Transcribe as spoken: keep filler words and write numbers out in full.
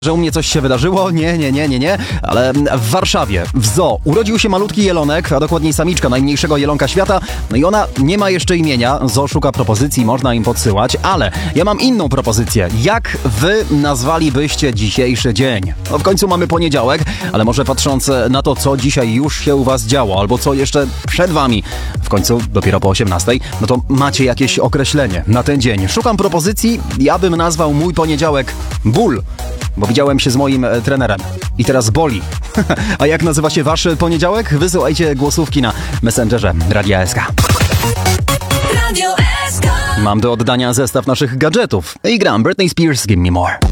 Że u mnie coś się wydarzyło? Nie, nie, nie, nie, nie. Ale w Warszawie, w zoo, urodził się malutki jelonek, a dokładniej samiczka najmniejszego jelonka świata. No i ona nie ma jeszcze imienia. Zoo szuka propozycji, można im podsyłać, ale ja mam inną propozycję. Jak wy nazwalibyście dzisiejszy dzień? No w końcu mamy poniedziałek, ale może patrząc na to, co dzisiaj już się u was działo, albo co jeszcze przed wami, w końcu dopiero po osiemnastej, no to macie jakieś określenie na ten dzień. Szukam propozycji, ja bym nazwał mój poniedziałek ból. Bo widziałem się z moim e, trenerem i teraz boli. A jak nazywa się wasz poniedziałek? Wysyłajcie głosówki na Messengerze Radia S K. Radio S K. Mam do oddania zestaw naszych gadżetów i gram Britney Spears Give Me More.